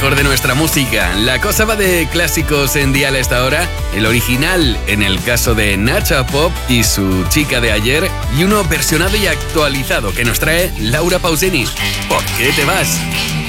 mejor de nuestra música. La cosa va de clásicos en dial a esta hora, el original en el caso de Nacha Pop y su chica de ayer, y uno versionado y actualizado que nos trae Laura Pausini. ¿Por qué te vas?